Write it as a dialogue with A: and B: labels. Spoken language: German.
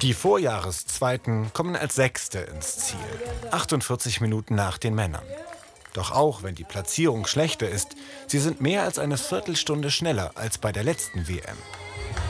A: Die Vorjahreszweiten kommen als Sechste ins Ziel, 48 Minuten nach den Männern. Doch auch wenn die Platzierung schlechter ist, sie sind mehr als eine Viertelstunde schneller als bei der letzten WM.